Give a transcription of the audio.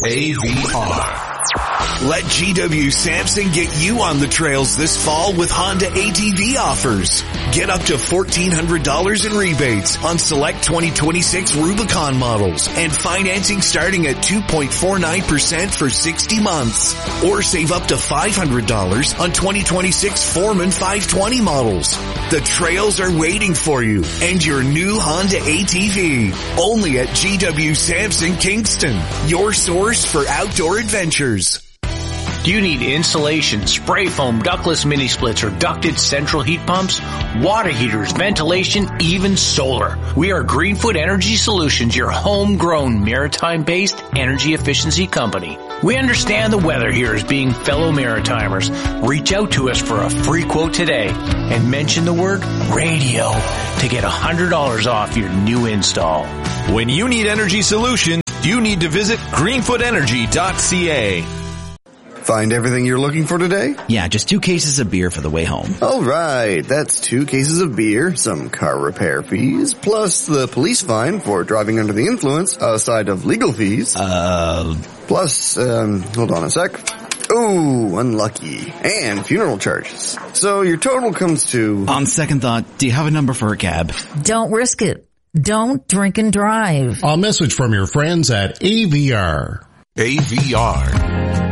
AVR. Let GW Sampson get you on the trails this fall with Honda ATV offers. Get up to $1,400 in rebates on select 2026 Rubicon models and financing starting at 2.49% for 60 months. Or save up to $500 on 2026 Foreman 520 models. The trails are waiting for you and your new Honda ATV. Only at GW Sampson Kingston, your source for outdoor adventures. Do you need insulation, spray foam, ductless mini splits, or ducted central heat pumps, water heaters, ventilation, even solar? We are Greenfoot Energy Solutions, your homegrown maritime-based energy efficiency company. We understand the weather here as being fellow Maritimers. Reach out to us for a free quote today and mention the word radio to get $100 off your new install. When you need energy solutions, you need to visit greenfootenergy.ca. Find everything you're looking for today? Yeah, just 2 cases of beer for the way home. All right, that's 2 cases of beer, some car repair fees, plus the police fine for driving under the influence, aside of legal fees. Plus, hold on a sec. Oh, unlucky. And funeral charges. So your total comes to... On second thought, do you have a number for a cab? Don't risk it. Don't drink and drive. A message from your friends at AVR. AVR.